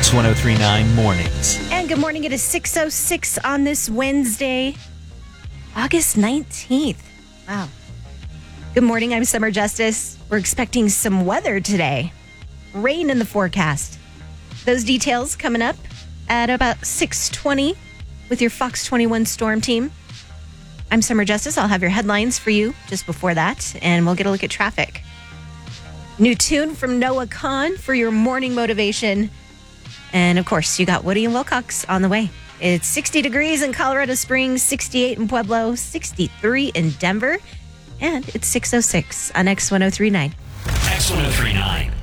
X1039 Mornings. And good morning. It is 6:06 on this Wednesday, August 19th. Wow. Good morning. I'm Summer Justice. We're expecting some weather today. Rain in the forecast. Those details coming up at about 6:20 with your Fox 21 Storm Team. I'm Summer Justice. I'll have your headlines for you just before that, and we'll get a look at traffic. New tune from Noah Kahan for your morning motivation. And, of course, you got Woody and Wilcox on the way. It's 60 degrees in Colorado Springs, 68 in Pueblo, 63 in Denver, and it's 6:06 on X1039. X1039.